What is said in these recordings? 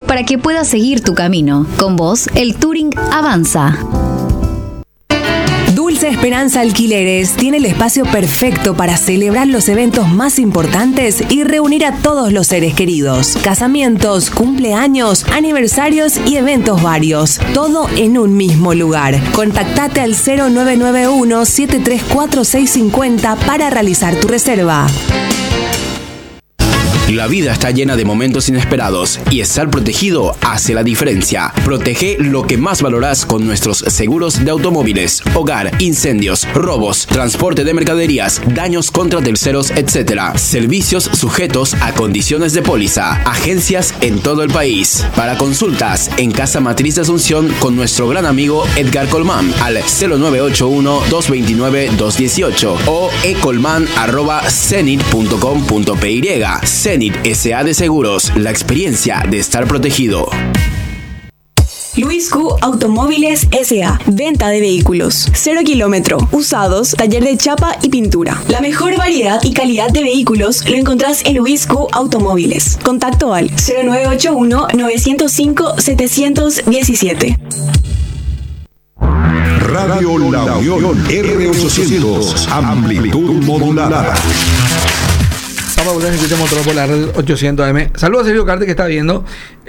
para que puedas seguir tu camino. Con vos, el Touring avanza. Dulce Esperanza Alquileres tiene el espacio perfecto para celebrar los eventos más importantes y reunir a todos los seres queridos. Casamientos, cumpleaños, aniversarios y eventos varios. Todo en un mismo lugar. Contactate al 0991-734-650 para realizar tu reserva. La vida está llena de momentos inesperados y estar protegido hace la diferencia. Protege lo que más valorás con nuestros seguros de automóviles, hogar, incendios, robos, transporte de mercaderías, daños contra terceros, etc. Servicios sujetos a condiciones de póliza. Agencias en todo el país. Para consultas en Casa Matriz de Asunción con nuestro gran amigo Edgar Colmán al 0981-229-218 o ecolman@cenit.com.py. Cenit S.A. de Seguros, la experiencia de estar protegido. Luis Q Automóviles S.A. Venta de vehículos 0 kilómetro, usados, taller de chapa y pintura. La mejor variedad y calidad de vehículos lo encontrás en Luis Q Automóviles. Contacto al 0981-905-717. Radio La Unión R800, amplitud modulada. Vamos a volver a escuchar motor por la red 800 AM. Saludos a Sergio Carte que está viendo.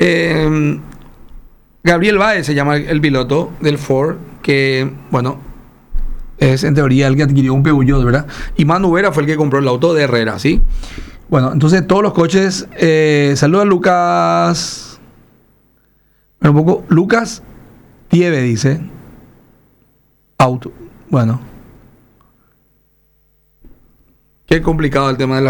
Gabriel Báez se llama el piloto del Ford, que, bueno, es en teoría el que adquirió un Peugeot, ¿verdad? Y Manu Vera fue el que compró el auto de Herrera, ¿sí? Bueno, entonces todos los coches. Saludos a Lucas. Un poco. Lucas Tieve dice. Auto. Bueno. Qué complicado el tema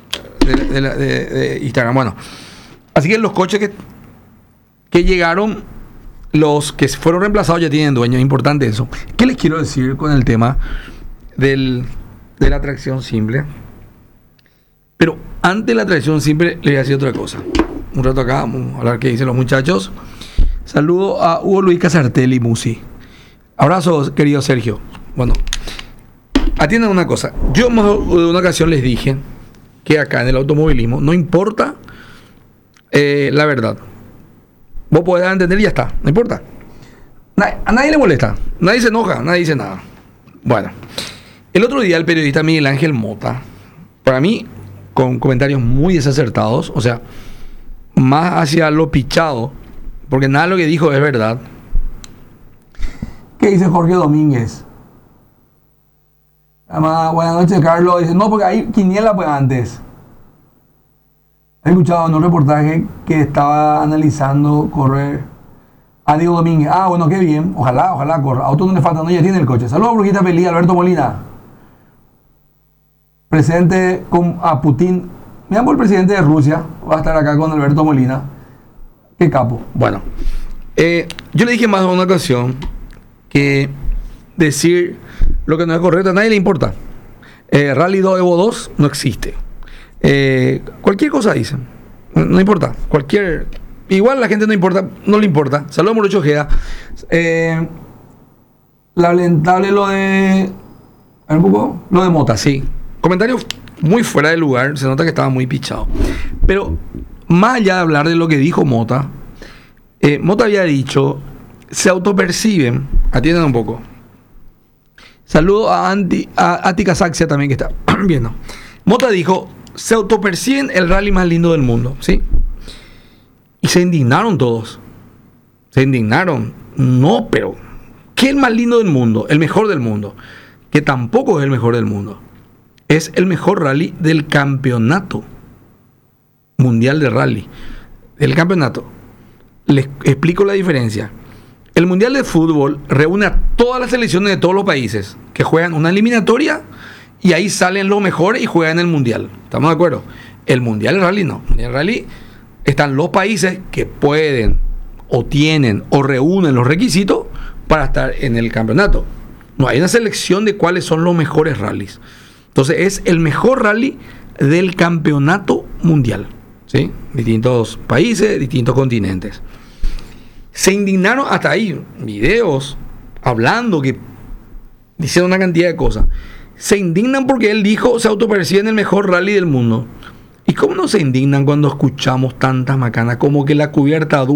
de Instagram. Bueno, así que los coches que llegaron, los que fueron reemplazados ya tienen dueño. Es importante eso. ¿Qué les quiero decir con el tema de la tracción simple? Pero antes de la tracción simple, les voy a decir otra cosa. Un rato acá, vamos a hablar qué dicen los muchachos. Saludo a Hugo Luis Casartelli Musi. Abrazos, querido Sergio. Bueno, atiendan una cosa. Yo en una ocasión les dije que acá en el automovilismo no importa la verdad. Vos podés dar a entender y ya está. No importa. A nadie le molesta. Nadie se enoja. Nadie dice nada. Bueno. El otro día el periodista Miguel Ángel Mota, para mí, con comentarios muy desacertados, o sea, más hacia lo pichado, porque nada de lo que dijo es verdad. ¿Qué dice Jorge Domínguez? Además, buenas noches, Carlos. Dice, no, porque hay quiniela pues antes. He escuchado en un reportaje que estaba analizando correr a Diego Domínguez. Ah, bueno, qué bien. Ojalá corra. Auto no le falta, no, ya tiene el coche. Saludos, Brujita Pelí, Alberto Molina. Presidente a Putin. Mira, por el presidente de Rusia va a estar acá con Alberto Molina. Qué capo. Bueno, yo le dije más de una ocasión que decir lo que no es correcto a nadie le importa. Rally 2 Evo 2 no existe. Cualquier cosa dicen. No importa. Igual la gente no le importa. Saludos a Morocho Ojeda. Lamentable lo de Mota, sí. Comentarios muy fuera de lugar. Se nota que estaba muy pichado. Pero más allá de hablar de lo que dijo Mota, Mota había dicho, se autoperciben. Atiendan un poco. Saludo a Ati Saxia también que está viendo. Mota dijo, se autoperciben el rally más lindo del mundo, ¿sí? Y se indignaron todos. Se indignaron. No, pero ¿qué es el más lindo del mundo? El mejor del mundo. Que tampoco es el mejor del mundo. Es el mejor rally del campeonato mundial de rally. Del campeonato. Les explico la diferencia. El Mundial de Fútbol reúne a todas las selecciones de todos los países que juegan una eliminatoria y ahí salen los mejores y juegan el Mundial. ¿Estamos de acuerdo? El Mundial de Rally no. El Mundial de Rally están los países que pueden o tienen o reúnen los requisitos para estar en el campeonato. No hay una selección de cuáles son los mejores rallies. Entonces es el mejor rally del campeonato mundial, ¿sí? Distintos países, distintos continentes. Se indignaron hasta ahí, videos hablando, que diciendo una cantidad de cosas. Se indignan porque él dijo, se autoperciben el mejor rally del mundo. ¿Y cómo no se indignan cuando escuchamos tantas macanas como que la cubierta